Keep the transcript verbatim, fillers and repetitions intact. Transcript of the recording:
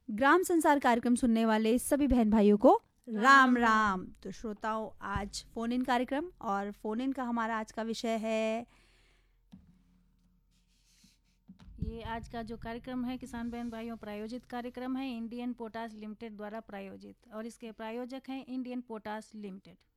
ग्राम संसार कार्यक्रम सुनने वाले सभी बहन भाइयों को राम राम। तो श्रोताओं, आज फोन इन कार्यक्रम और फोन इन का हमारा आज का विषय है, ये आज का जो कार्यक्रम है किसान बहन भाइयों प्रायोजित कार्यक्रम है, इंडियन पोटास लिमिटेड द्वारा प्रायोजित, और इसके प्रायोजक हैं इंडियन पोटास लिमिटेड।